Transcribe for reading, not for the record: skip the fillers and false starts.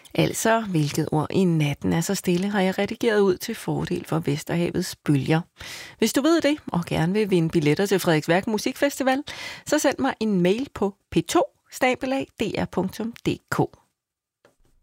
Altså, hvilket ord i natten er så stille, har jeg redigeret ud til fordel for Vesterhavets bølger. Hvis du ved det, og gerne vil vinde billetter til Frederiksværk Musikfestival, så send mig en mail på p2@dr.dk.